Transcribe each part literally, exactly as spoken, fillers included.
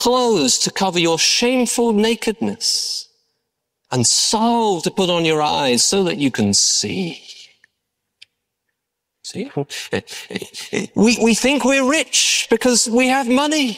clothes to cover your shameful nakedness, and salve to put on your eyes so that you can see. See? We, we think we're rich because we have money.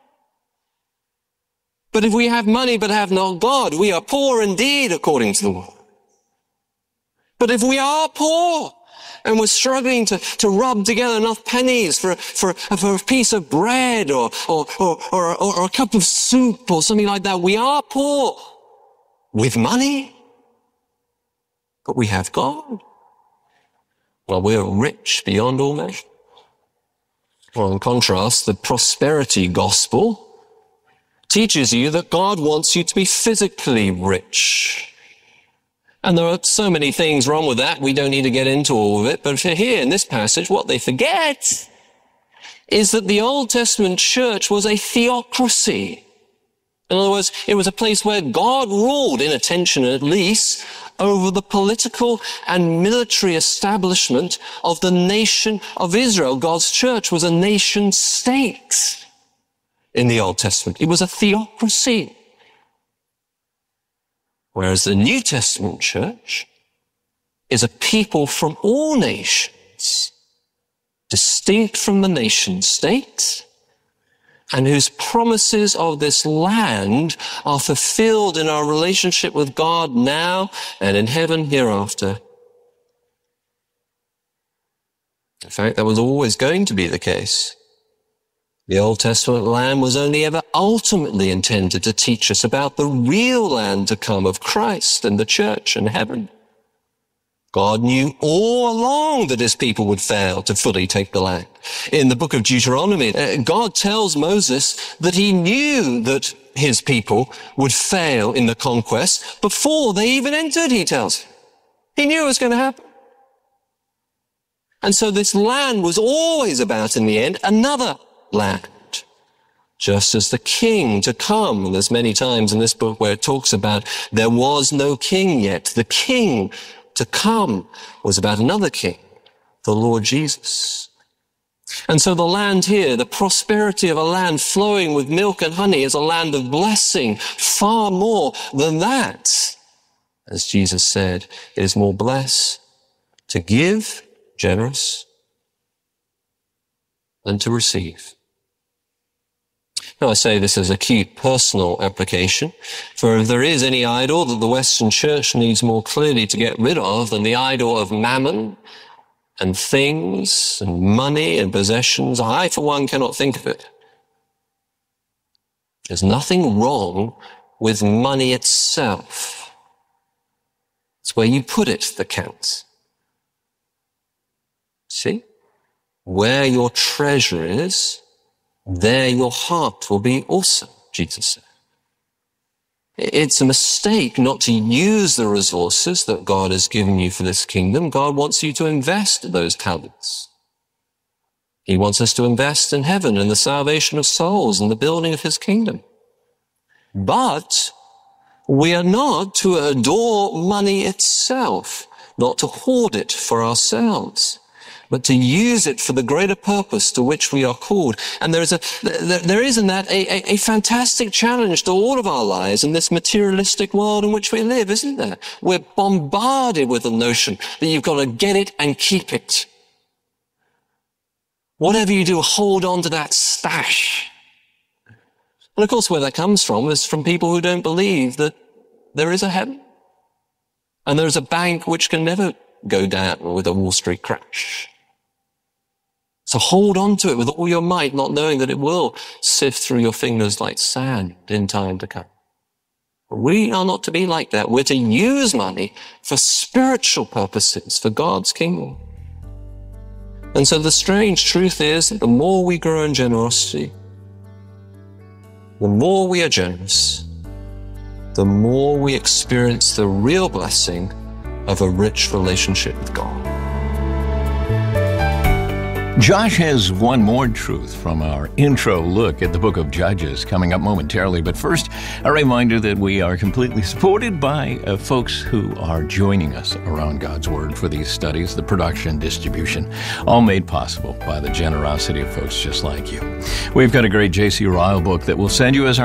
But if we have money but have not God, we are poor indeed, according to the world. But if we are poor and we're struggling to, to rub together enough pennies for, for, for a piece of bread or, or, or, or, or a cup of soup or something like that, we are poor with money, but we have God. Well, we're rich beyond all measure. Well, in contrast, the prosperity gospel teaches you that God wants you to be physically rich. And there are so many things wrong with that. We don't need to get into all of it. But here in this passage, what they forget is that the Old Testament church was a theocracy. In other words, it was a place where God ruled, in attention at least, over the political and military establishment of the nation of Israel. God's church was a nation state in the Old Testament. It was a theocracy. Whereas the New Testament church is a people from all nations, distinct from the nation state, and whose promises of this land are fulfilled in our relationship with God now and in heaven hereafter. In fact, that was always going to be the case. The Old Testament land was only ever ultimately intended to teach us about the real land to come of Christ and the church and heaven. God knew all along that his people would fail to fully take the land. In the book of Deuteronomy, God tells Moses that he knew that his people would fail in the conquest before they even entered, he tells him. He knew it was going to happen. And so this land was always about, in the end, another land. Just as the king to come, and there's many times in this book where it talks about there was no king yet. The king to come was about another king, the Lord Jesus. And so the land here, the prosperity of a land flowing with milk and honey, is a land of blessing. Far more than that, as Jesus said, it is more blessed to give, generous, than to receive. Now, I say this as acute personal application, for if there is any idol that the Western Church needs more clearly to get rid of than the idol of mammon and things and money and possessions, I, for one, cannot think of it. There's nothing wrong with money itself. It's where you put it that counts. See? Where your treasure is, there your heart will be also, Jesus said. It's a mistake not to use the resources that God has given you for this kingdom. God wants you to invest those talents. He wants us to invest in heaven and the salvation of souls and the building of his kingdom. But we are not to adore money itself, not to hoard it for ourselves, but to use it for the greater purpose to which we are called. And there is a, there is in that a, a, a fantastic challenge to all of our lives in this materialistic world in which we live, isn't there? We're bombarded with the notion that you've got to get it and keep it. Whatever you do, hold on to that stash. And of course, where that comes from is from people who don't believe that there is a heaven. And there is a bank which can never go down with a Wall Street crash. So hold on to it with all your might, not knowing that it will sift through your fingers like sand in time to come. We are not to be like that. We're to use money for spiritual purposes, for God's kingdom. And so the strange truth is that the more we grow in generosity, the more we are generous, the more we experience the real blessing of a rich relationship with God. Josh has one more truth from our intro look at the book of Judges coming up momentarily. But first, a reminder that we are completely supported by uh, folks who are joining us around God's Word for these studies, the production, distribution, all made possible by the generosity of folks just like you. We've got a great J C Ryle book that we'll send you as our